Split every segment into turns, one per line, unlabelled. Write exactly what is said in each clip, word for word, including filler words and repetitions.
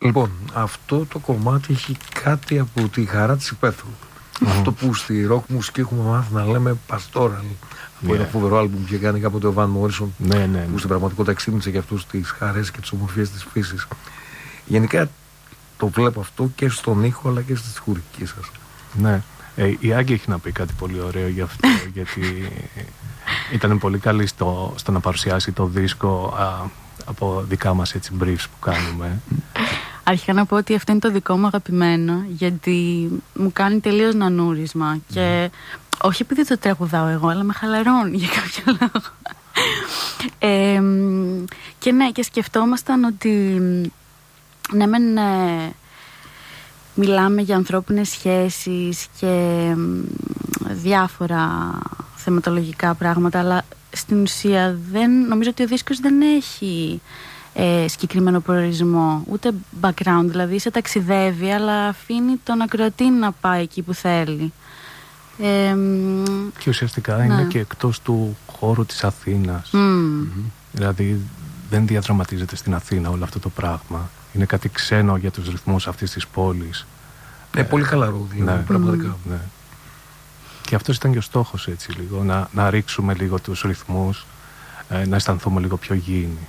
Λοιπόν, αυτό το κομμάτι έχει κάτι από τη χαρά της υπαίθρου. Mm. Αυτό που στη rock μουσική έχουμε μάθει να λέμε pastoral. Από yeah. ένα φοβερό άλμπουμ που είχε κάνει κάποτε ο Van Morrison,
ναι, ναι, ναι.
που στην πραγματικότητα εξήμισε για αυτούς τις χαρές και τις ομορφίες της φύσης. Γενικά το βλέπω αυτό και στον ήχο αλλά και στη στιχουργική σας.
Ναι. Ε, η Άγκη έχει να πει κάτι πολύ ωραίο γι' αυτό, γιατί ήταν πολύ καλή στο, στο να παρουσιάσει το δίσκο α, από δικά μας έτσι briefs που κάνουμε.
Αρχικά να πω ότι αυτό είναι το δικό μου αγαπημένο, γιατί μου κάνει τελείως νανούρισμα και mm. όχι επειδή το τραγουδάω εγώ, αλλά με χαλαρώνει για κάποιο λόγο. ε, και ναι, και σκεφτόμασταν ότι ναι μεν ε, μιλάμε για ανθρώπινες σχέσεις και διάφορα θεματολογικά πράγματα, αλλά στην ουσία δεν, νομίζω ότι ο δίσκος δεν έχει ε, συγκεκριμένο προορισμό, ούτε background, δηλαδή σε ταξιδεύει, αλλά αφήνει τον ακροατή να πάει εκεί που θέλει. Ε,
και ουσιαστικά
ναι.
είναι και εκτός του χώρου της Αθήνας.
Mm.
Mm-hmm. Δηλαδή δεν διαδραματίζεται στην Αθήνα όλο αυτό το πράγμα. Είναι κάτι ξένο για τους ρυθμούς αυτής της πόλης.
Είναι ε, πολύ χαλαρό, δηλαδή, ναι, πραγματικά.
Ναι. Και αυτός ήταν και ο στόχος, έτσι, λίγο, να, να ρίξουμε λίγο τους ρυθμούς, ε, να αισθανθούμε λίγο πιο γήινοι.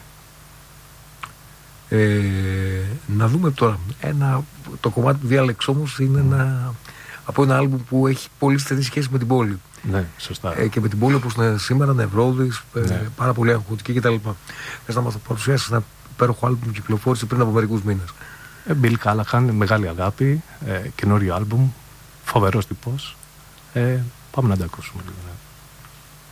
Ε, να δούμε τώρα. Ένα, το κομμάτι που διάλεξε όμως είναι mm. ένα, από ένα άλμπουμ που έχει πολύ στενή σχέση με την πόλη.
Ναι, σωστά.
Ε, και με την πόλη όπως είναι σήμερα, νευρώδης,
ναι.
ε, πάρα πολύ αγχωτική κτλ. Θες να μας παρουσιάσεις ένα υπέροχο άλμπουμ που κυκλοφόρησε πριν από μερικούς μήνες?
Ε, Bill Callahan, μεγάλη αγάπη, ε, καινούριο άλμπουμ, φοβερός τυπός. Ε, πάμε να τα ακούσουμε λίγο.